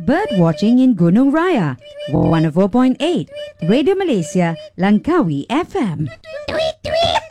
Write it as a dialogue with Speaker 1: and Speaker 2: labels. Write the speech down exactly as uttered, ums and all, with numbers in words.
Speaker 1: Bird watching in Gunung Raya, one oh four point eight, Radio Malaysia, Langkawi F M.
Speaker 2: Tweet, tweet.